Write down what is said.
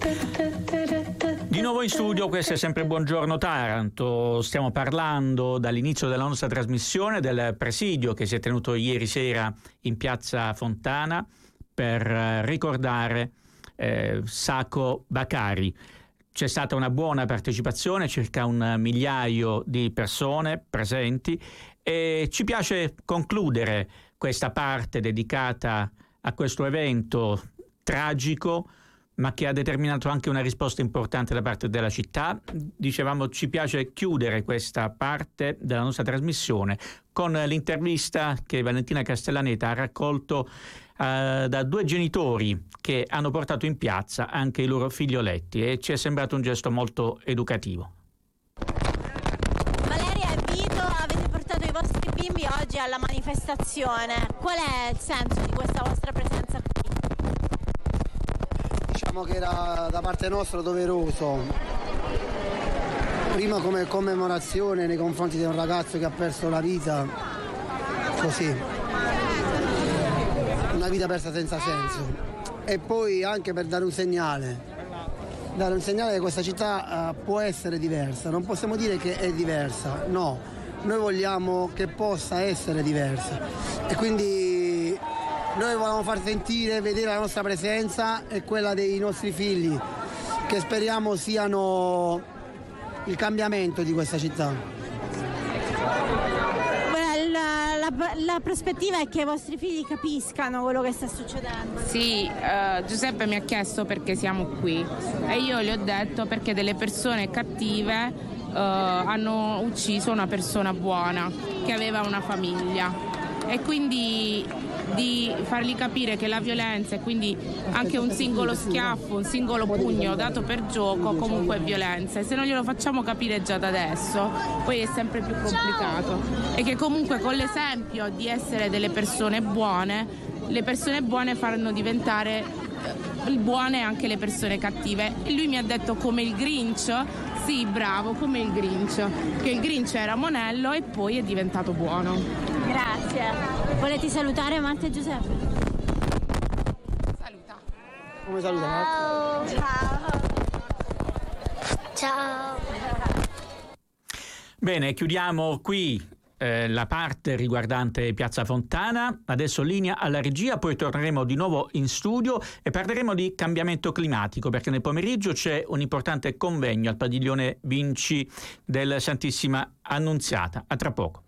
Di nuovo in studio, questo è sempre Buongiorno Taranto. Stiamo parlando dall'inizio della nostra trasmissione del presidio che si è tenuto ieri sera in piazza Fontana per ricordare Sacco Bakari. C'è stata una buona partecipazione, circa 1 migliaio di persone presenti, e ci piace concludere questa parte dedicata a questo evento tragico, ma che ha determinato anche una risposta importante da parte della città. Dicevamo, ci piace chiudere questa parte della nostra trasmissione con l'intervista che Valentina Castellaneta ha raccolto da 2 genitori che hanno portato in piazza anche i loro figlioletti, e ci è sembrato un gesto molto educativo. Valeria e Vito, avete portato i vostri bimbi oggi alla manifestazione. Qual è il senso di questa vostra presenza qui? Diciamo che era da parte nostra doveroso, prima come commemorazione nei confronti di un ragazzo che ha perso la vita, così, una vita persa senza senso, e poi anche per dare un segnale che questa città può essere diversa. Non possiamo dire che è diversa, no, noi vogliamo che possa essere diversa, e quindi noi volevamo far sentire, vedere la nostra presenza e quella dei nostri figli, che speriamo siano il cambiamento di questa città. La prospettiva è che i vostri figli capiscano quello che sta succedendo. Sì, Giuseppe mi ha chiesto perché siamo qui, e io gli ho detto perché delle persone cattive hanno ucciso una persona buona che aveva una famiglia, e quindi di fargli capire che la violenza, e quindi anche un singolo schiaffo, un singolo pugno dato per gioco comunque è violenza, e se non glielo facciamo capire già da adesso poi è sempre più complicato, e che comunque con l'esempio di essere delle persone buone, le persone buone faranno diventare buone anche le persone cattive. E lui mi ha detto come il Grinch. Sì, bravo, come il Grinch, che il Grinch era monello e poi è diventato buono. Grazie. Volete salutare Marta e Giuseppe? Saluta. Come saluta Marta? Ciao. Bene, chiudiamo qui la parte riguardante Piazza Fontana. Adesso linea alla regia, poi torneremo di nuovo in studio e parleremo di cambiamento climatico, perché nel pomeriggio c'è un importante convegno al padiglione Vinci del Santissima Annunziata. A tra poco.